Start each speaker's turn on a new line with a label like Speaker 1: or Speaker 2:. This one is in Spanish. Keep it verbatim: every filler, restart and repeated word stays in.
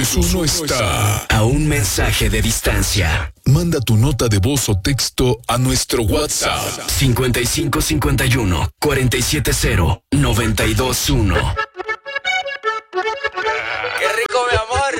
Speaker 1: Uno está
Speaker 2: a un mensaje de distancia.
Speaker 1: Manda tu nota de voz o texto a nuestro WhatsApp
Speaker 2: cincuenta y cinco cincuenta y uno cuarenta y siete cero noventa y dos uno.
Speaker 3: ¡Qué rico, mi amor!